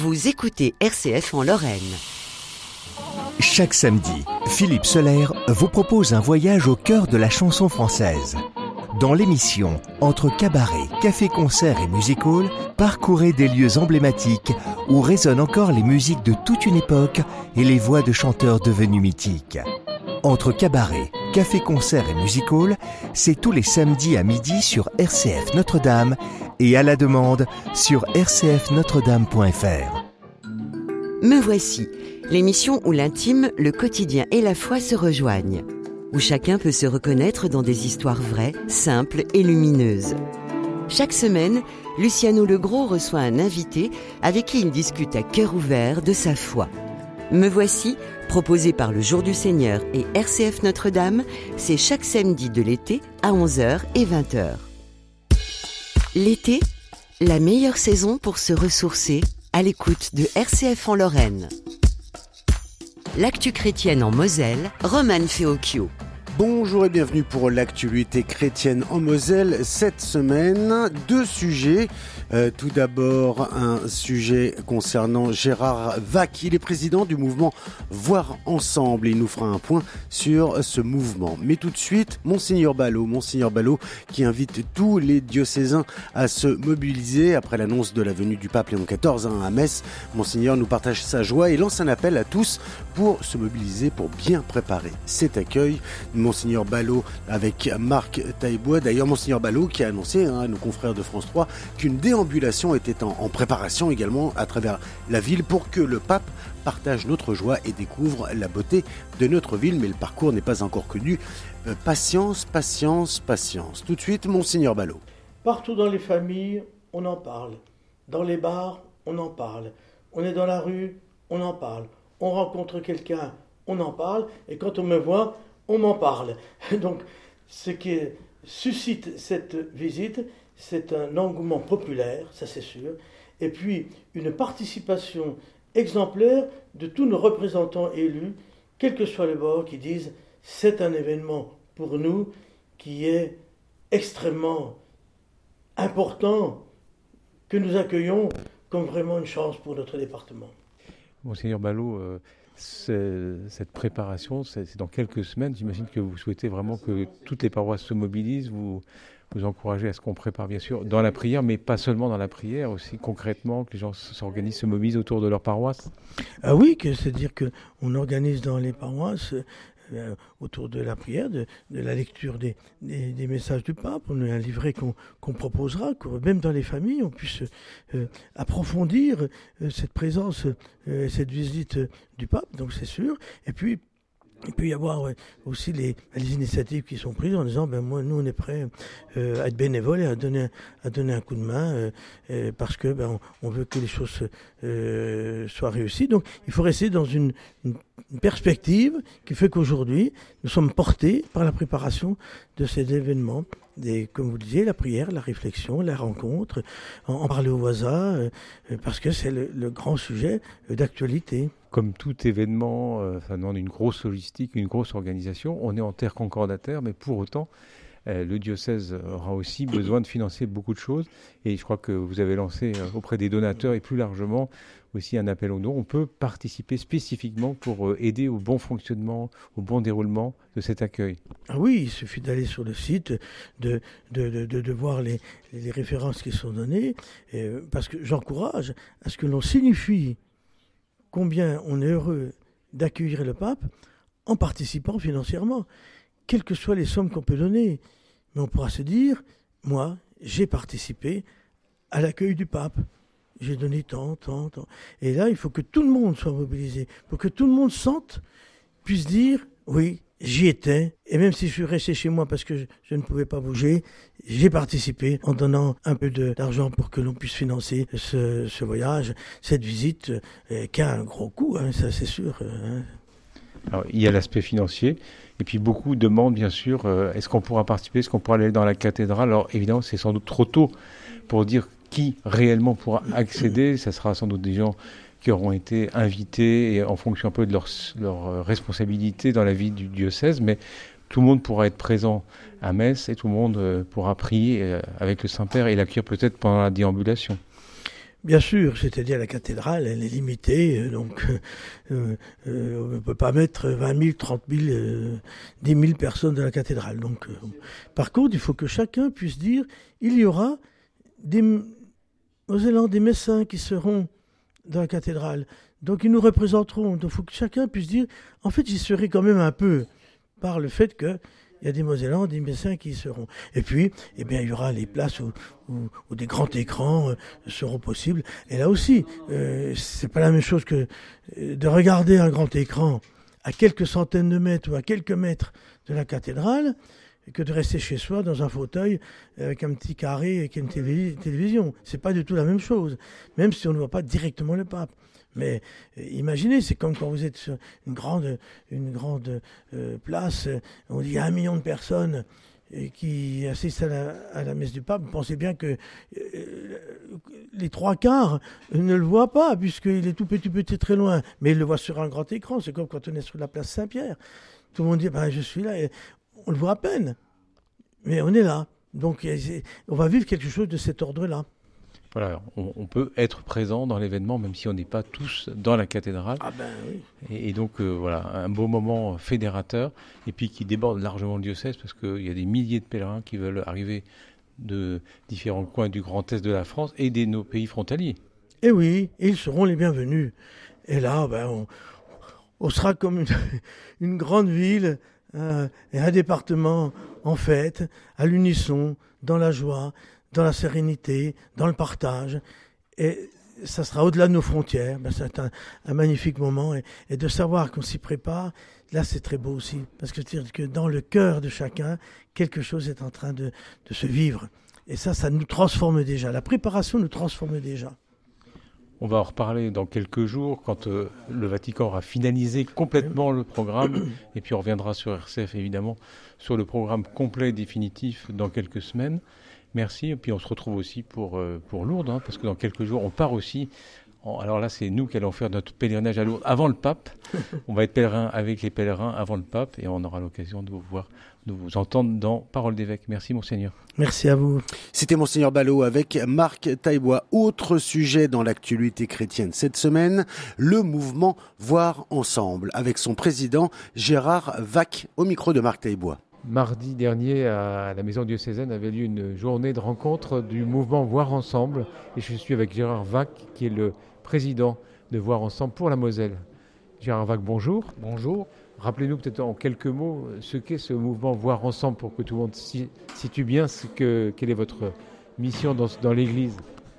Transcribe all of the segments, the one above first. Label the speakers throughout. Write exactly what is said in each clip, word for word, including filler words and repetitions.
Speaker 1: Vous écoutez R C F en Lorraine.
Speaker 2: Chaque samedi, Philippe Soler vous propose un voyage au cœur de la chanson française. Dans l'émission Entre cabaret, café-concert et music-hall, parcourez des lieux emblématiques où résonnent encore les musiques de toute une époque et les voix de chanteurs devenus mythiques. Entre cabaret, café-concert et music-hall, c'est tous les samedis à midi sur R C F Notre-Dame et à la demande sur r c f notre dame point f r.
Speaker 1: Me voici, l'émission où l'intime, le quotidien et la foi se rejoignent, où chacun peut se reconnaître dans des histoires vraies, simples et lumineuses. Chaque semaine, Luciano Legros reçoit un invité avec qui il discute à cœur ouvert de sa foi. Me voici, proposé par le Jour du Seigneur et R C F Notre-Dame, c'est chaque samedi de l'été à onze heures et vingt heures. L'été, la meilleure saison pour se ressourcer à l'écoute de R C F en Lorraine. L'actu chrétienne en Moselle, Romane Feocchio.
Speaker 3: Bonjour et bienvenue pour l'actualité chrétienne en Moselle. Cette semaine, deux sujets. Euh, tout d'abord, un sujet concernant Gérard Wack. Il est président du mouvement Voir Ensemble et il nous fera un point sur ce mouvement. Mais tout de suite, Monseigneur Ballot. Monseigneur Ballot qui invite tous les diocésains à se mobiliser après l'annonce de la venue du pape Léon quatorze hein, à Metz. Monseigneur nous partage sa joie et lance un appel à tous pour se mobiliser, pour bien préparer cet accueil. Monseigneur Ballot avec Marc Taillebois. D'ailleurs, Monseigneur Ballot qui a annoncé hein, à nos confrères de France trois qu'une déambulation était en, en préparation également à travers la ville pour que le pape partage notre joie et découvre la beauté de notre ville. Mais le parcours n'est pas encore connu. Euh, patience, patience, patience. Tout de suite, Monseigneur Ballot.
Speaker 4: Partout dans les familles, on en parle. Dans les bars, on en parle. On est dans la rue, on en parle. On rencontre quelqu'un, on en parle. Et quand on me voit, on m'en parle. Donc, ce qui suscite cette visite, c'est un engouement populaire, ça c'est sûr, et puis une participation exemplaire de tous nos représentants élus, quel que soit le bord, qui disent « c'est un événement pour nous qui est extrêmement important, que nous accueillons comme vraiment une chance pour notre département ».
Speaker 5: Monseigneur Ballot, euh... C'est, cette préparation, c'est, c'est dans quelques semaines. J'imagine que vous souhaitez vraiment que toutes les paroisses se mobilisent. Vous vous encouragez à ce qu'on prépare, bien sûr, dans la prière, mais pas seulement dans la prière, aussi concrètement, que les gens s'organisent, se mobilisent autour de leur paroisse.
Speaker 4: Ah oui, que, c'est-à-dire qu'on organise dans les paroisses euh, autour de la prière, de, de la lecture des, des, des messages du pape. On a un livret qu'on, qu'on proposera, que même dans les familles, on puisse euh, approfondir euh, cette présence, euh, cette visite euh, du pape, donc c'est sûr. Et puis, il peut y avoir ouais, aussi les, les initiatives qui sont prises en disant ben moi nous on est prêts euh, à être bénévoles et à donner à donner un coup de main euh, euh, parce que ben on, on veut que les choses euh, soient réussies. Donc il faut rester dans une, une, une perspective qui fait qu'aujourd'hui nous sommes portés par la préparation de ces événements. Des, comme vous le disiez, la prière, la réflexion, la rencontre, en, en parler aux voisins, euh, parce que c'est le, le grand sujet d'actualité.
Speaker 5: Comme tout événement, euh, ça demande une grosse logistique, une grosse organisation. On est en terre concordataire, mais pour autant, euh, le diocèse aura aussi besoin de financer beaucoup de choses. Et je crois que vous avez lancé euh, auprès des donateurs et plus largement aussi un appel aux dons. On peut participer spécifiquement pour euh, aider au bon fonctionnement, au bon déroulement de cet accueil.
Speaker 4: Ah oui, il suffit d'aller sur le site, de, de, de, de, de voir les, les références qui sont données, euh, parce que j'encourage à ce que l'on signifie combien on est heureux d'accueillir le pape en participant financièrement, quelles que soient les sommes qu'on peut donner. Mais on pourra se dire, moi, j'ai participé à l'accueil du pape. J'ai donné tant, tant, tant. Et là, il faut que tout le monde soit mobilisé, pour que tout le monde sente, puisse dire, oui, j'y étais. Et même si je suis resté chez moi parce que je, je ne pouvais pas bouger, j'ai participé en donnant un peu de, d'argent pour que l'on puisse financer ce, ce voyage, cette visite, euh, qui a un gros coût, hein, ça c'est sûr. Hein.
Speaker 5: Alors, il y a l'aspect financier, et puis beaucoup demandent bien sûr, euh, est-ce qu'on pourra participer, est-ce qu'on pourra aller dans la cathédrale. Alors évidemment, c'est sans doute trop tôt pour dire qui réellement pourra accéder. Ça sera sans doute des gens qui auront été invités et en fonction un peu de leur, leur responsabilité dans la vie du diocèse, mais tout le monde pourra être présent à Metz et tout le monde euh, pourra prier euh, avec le Saint-Père et l'accueillir peut-être pendant la déambulation.
Speaker 4: Bien sûr, c'est-à-dire la cathédrale, elle est limitée, donc euh, euh, on ne peut pas mettre vingt mille, trente mille, euh, dix mille personnes dans la cathédrale. Donc, euh, par contre, il faut que chacun puisse dire, il y aura des Mosellans, des Messins qui seront dans la cathédrale. Donc ils nous représenteront. Donc il faut que chacun puisse dire, en fait, j'y serai quand même un peu, par le fait que il y a des Mosellans, des Messins qui y seront. Et puis, eh bien, il y aura les places où, où, où des grands écrans euh, seront possibles. Et là aussi, euh, c'est pas la même chose que euh, de regarder un grand écran à quelques centaines de mètres ou à quelques mètres de la cathédrale, que de rester chez soi dans un fauteuil avec un petit carré et une télévis- télévision. C'est pas du tout la même chose, même si on ne voit pas directement le pape. Mais euh, imaginez, c'est comme quand vous êtes sur une grande, une grande euh, place, on dit il y a un million de personnes euh, qui assistent à la, à la messe du pape. Vous pensez bien que euh, les trois quarts ne le voient pas, puisqu'il est tout petit, petit, très loin. Mais ils le voient sur un grand écran. C'est comme quand on est sur la place Saint-Pierre. Tout le monde dit ben, je suis là. Et on le voit à peine. Mais on est là. Donc on va vivre quelque chose de cet ordre-là.
Speaker 5: Voilà, on, on peut être présent dans l'événement, même si on n'est pas tous dans la cathédrale.
Speaker 4: Ah ben oui.
Speaker 5: Et, et donc, euh, voilà, un beau moment fédérateur, et puis qui déborde largement le diocèse, parce qu'il y a des milliers de pèlerins qui veulent arriver de différents coins du Grand Est de la France et de nos pays frontaliers.
Speaker 4: Et oui, et ils seront les bienvenus. Et là, ben, on, on sera comme une, une grande ville euh, et un département en fête, à l'unisson, dans la joie, dans la sérénité, dans le partage. Et ça sera au-delà de nos frontières. Ben, c'est un, un magnifique moment. Et, et de savoir qu'on s'y prépare, là, c'est très beau aussi. Parce que c'est-à-dire que dans le cœur de chacun, quelque chose est en train de, de se vivre. Et ça, ça nous transforme déjà. La préparation nous transforme déjà.
Speaker 5: On va en reparler dans quelques jours, quand euh, le Vatican aura finalisé complètement le programme. Et puis on reviendra sur R C F, évidemment, sur le programme complet et définitif dans quelques semaines. Merci, et puis on se retrouve aussi pour, euh, pour Lourdes, hein, parce que dans quelques jours, on part aussi. En, alors là, c'est nous qui allons faire notre pèlerinage à Lourdes avant le pape. On va être pèlerin avec les pèlerins avant le pape, et on aura l'occasion de vous voir, de vous entendre dans Parole d'évêque. Merci, Monseigneur.
Speaker 4: Merci à vous.
Speaker 3: C'était Monseigneur Ballot avec Marc Taillebois. Autre sujet dans l'actualité chrétienne cette semaine, le mouvement Voir Ensemble, avec son président Gérard Vaque, au micro de Marc Taillebois.
Speaker 5: Mardi dernier, à la maison diocésaine, avait lieu une journée de rencontre du mouvement Voir Ensemble. Et je suis avec Gérard Vaque, qui est le président de Voir Ensemble pour la Moselle. Gérard Vaque, bonjour.
Speaker 6: Bonjour.
Speaker 5: Rappelez-nous peut-être en quelques mots ce qu'est ce mouvement Voir Ensemble pour que tout le monde situe bien ce que, quelle est votre mission dans, dans l'Église.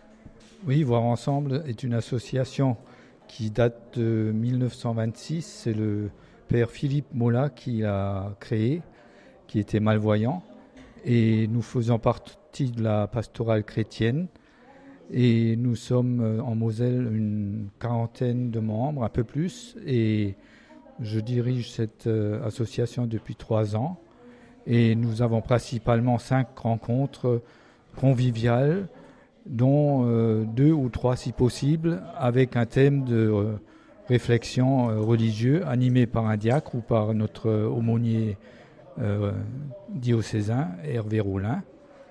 Speaker 6: Oui, Voir Ensemble est une association qui date de mille neuf cent vingt-six. C'est le père Philippe Mola qui l'a créée, qui était malvoyant, et nous faisons partie de la pastorale chrétienne, et nous sommes en Moselle une quarantaine de membres, un peu plus, et je dirige cette association depuis trois ans, et nous avons principalement cinq rencontres conviviales, dont euh, deux ou trois si possible, avec un thème de euh, réflexion euh, religieux animé par un diacre ou par notre euh, aumônier Euh, diocésain, Hervé Rollin.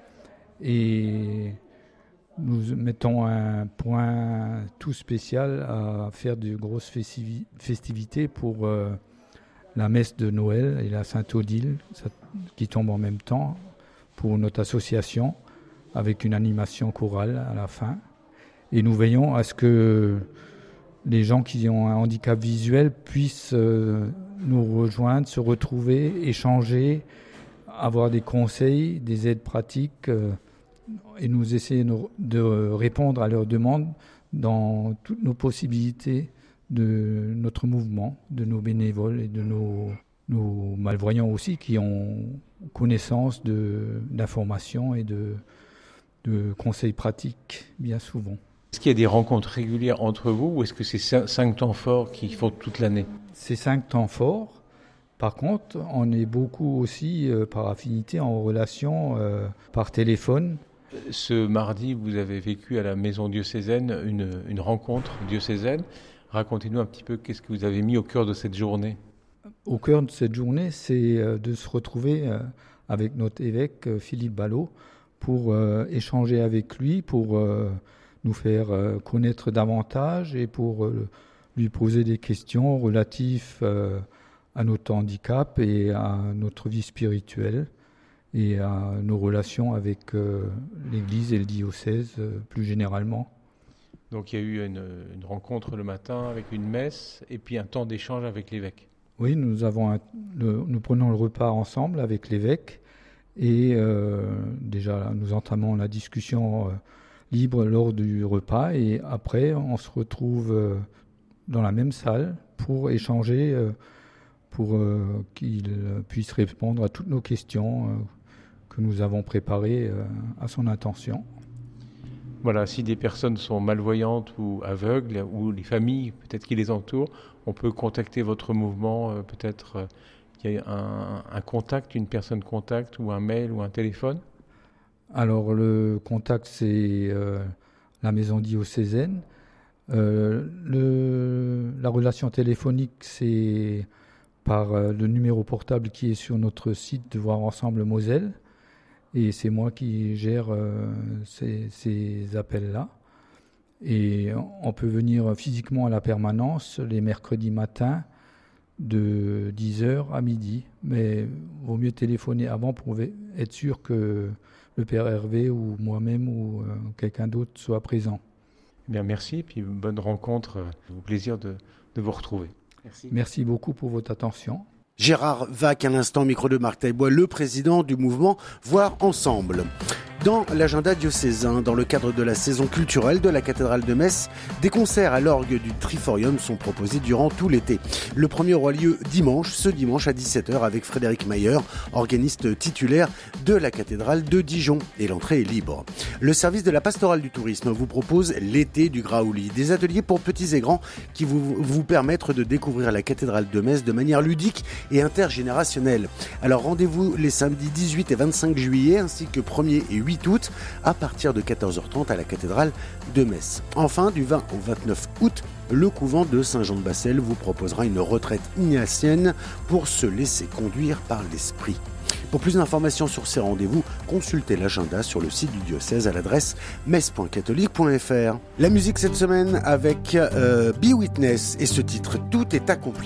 Speaker 6: Et nous mettons un point tout spécial à faire de grosses festivi- festivités pour euh, la messe de Noël et la Sainte-Odile, ça, qui tombe en même temps, pour notre association, avec une animation chorale à la fin. Et nous veillons à ce que les gens qui ont un handicap visuel puissent euh, nous rejoindre, se retrouver, échanger, avoir des conseils, des aides pratiques euh, et nous essayer de, de répondre à leurs demandes dans toutes nos possibilités de notre mouvement, de nos bénévoles et de nos, nos malvoyants aussi qui ont connaissance de, d'informations et de, de conseils pratiques bien souvent.
Speaker 5: Est-ce qu'il y a des rencontres régulières entre vous ou est-ce que c'est cinq, cinq temps forts qui font toute l'année ?
Speaker 6: C'est cinq temps forts. Par contre, on est beaucoup aussi, euh, par affinité, en relation euh, par téléphone.
Speaker 5: Ce mardi, vous avez vécu à la maison diocésaine une, une rencontre diocésaine. Racontez-nous un petit peu qu'est-ce que vous avez mis au cœur de cette journée.
Speaker 6: Au cœur de cette journée, c'est euh, de se retrouver euh, avec notre évêque euh, Philippe Ballot pour euh, échanger avec lui, pour... Euh, nous faire euh, connaître davantage et pour euh, lui poser des questions relatives euh, à notre handicap et à notre vie spirituelle et à nos relations avec euh, l'Église et le diocèse euh, plus généralement.
Speaker 5: Donc il y a eu une, une rencontre le matin avec une messe et puis un temps d'échange avec l'évêque.
Speaker 6: Oui, nous, avons un, le, nous prenons le repas ensemble avec l'évêque et euh, déjà nous entamons la discussion euh, libre lors du repas et après on se retrouve euh, dans la même salle pour échanger, euh, pour euh, qu'il puisse répondre à toutes nos questions euh, que nous avons préparées euh, à son intention.
Speaker 5: Voilà, si des personnes sont malvoyantes ou aveugles, ou les familles peut-être qui les entourent, on peut contacter votre mouvement, euh, peut-être euh, il y a un, un contact, une personne contact, ou un mail, ou un téléphone.
Speaker 6: Alors le contact, c'est euh, la maison diocésaine. Euh, le, la relation téléphonique, c'est par euh, le numéro portable qui est sur notre site de Voir Ensemble Moselle. Et c'est moi qui gère euh, ces, ces appels-là. Et on peut venir physiquement à la permanence les mercredis matins de dix heures à midi. Mais il vaut mieux téléphoner avant pour être sûr que le Père Hervé ou moi-même ou euh, quelqu'un d'autre soit présent.
Speaker 5: Bien, merci, et puis bonne rencontre. Au plaisir de, de vous retrouver.
Speaker 6: Merci. Merci beaucoup pour votre attention.
Speaker 3: Gérard Vac, à l'instant, micro de Marc Taillebois, le président du mouvement Voir Ensemble. Dans l'agenda diocésain, dans le cadre de la saison culturelle de la cathédrale de Metz, des concerts à l'orgue du Triforium sont proposés durant tout l'été. Le premier aura lieu dimanche, ce dimanche à dix-sept heures avec Frédéric Mayer, organiste titulaire de la cathédrale de Dijon. Et l'entrée est libre. Le service de la pastorale du tourisme vous propose l'été du Graouli, des ateliers pour petits et grands qui vous, vous permettent de découvrir la cathédrale de Metz de manière ludique et intergénérationnelle. Alors rendez-vous les samedis dix-huit et vingt-cinq juillet ainsi que premier et huit août à partir de quatorze heures trente à la cathédrale de Metz. Enfin, du vingt au vingt-neuf août, le couvent de Saint-Jean-de-Bassel vous proposera une retraite ignatienne pour se laisser conduire par l'esprit. Pour plus d'informations sur ces rendez-vous, consultez l'agenda sur le site du diocèse à l'adresse metz point catholique point f r. La musique cette semaine avec euh, Be Witness et ce titre « Tout est accompli ».